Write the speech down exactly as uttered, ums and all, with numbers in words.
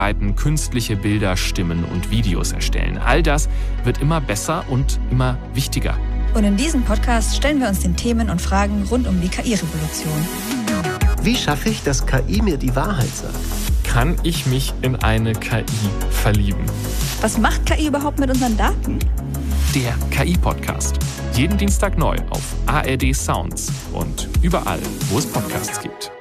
künstliche Bilder, Stimmen und Videos erstellen. All das wird immer besser und immer wichtiger. Und in diesem Podcast stellen wir uns den Themen und Fragen rund um die K I-Revolution. Wie schaffe ich, dass K I mir die Wahrheit sagt? Kann ich mich in eine K I verlieben? Was macht K I überhaupt mit unseren Daten? Der K I-Podcast. Jeden Dienstag neu auf A R D Sounds und überall, wo es Podcasts gibt.